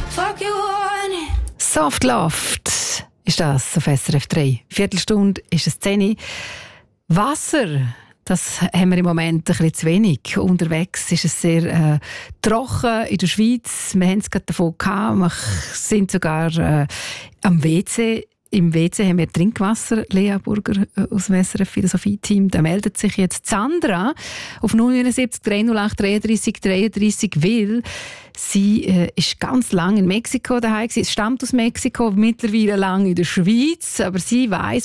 Fuck you want it. Soft Loft ist das auf SRF 3. Viertelstunde ist es 10. Wasser, das haben wir im Moment ein bisschen zu wenig. Unterwegs ist es sehr trocken in der Schweiz. Wir haben es gerade davon gehabt. Wir sind sogar am WC. Im WC haben wir Trinkwasser. Lea Burger aus dem SRF Philosophie-Team. Da meldet sich jetzt Sandra auf 079 308 33 33, weil sie ist ganz lange in Mexiko daheim gewesen. Sie stammt aus Mexiko, mittlerweile lang in der Schweiz. Aber sie weiss